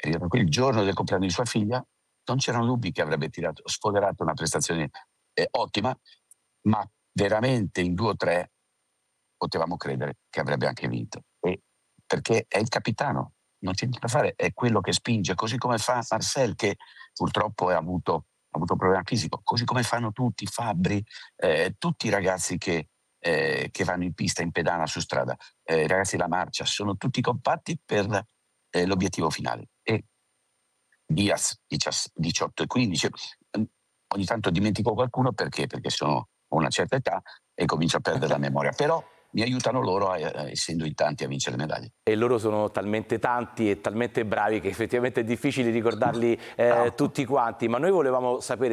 era il giorno del compleanno di sua figlia, non c'erano dubbi che avrebbe sfoderato una prestazione ottima, ma veramente in 2 o 3 potevamo credere che avrebbe anche vinto. Perché è il capitano, non c'è niente da fare, è quello che spinge, così come fa Marcel, che purtroppo ha avuto problema fisico, così come fanno tutti, Fabbri, tutti i ragazzi che vanno in pista, in pedana, su strada, i ragazzi della marcia, sono tutti compatti per l'obiettivo finale. E Diaz 18 e 15, ogni tanto dimentico qualcuno perché ho una certa età e comincio a perdere la memoria, però mi aiutano loro, essendo in tanti, a vincere medaglie. E loro sono talmente tanti e talmente bravi che effettivamente è difficile ricordarli Bravo. tutti quanti, ma noi volevamo sapere